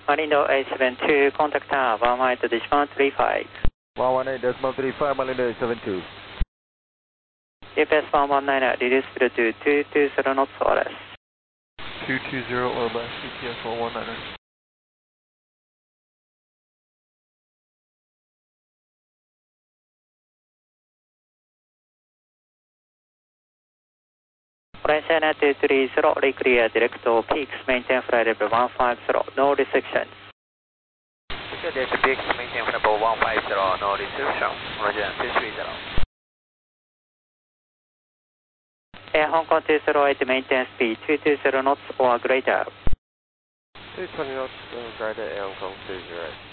Malindo 872, contact tower, 118.35. 118.35, Malindo 872. GPS 119, reduce speed to 220 knots or less. 220 or less, GPS 119. China 230, clear direct to peaks, maintain flight level 150, no restrictions. Direct to peaks, maintain flight level 150, no restriction. Roger, 230. Air Hong Kong 208, maintain speed 220 knots or greater. 220 knots or greater, Air Hong Kong 208.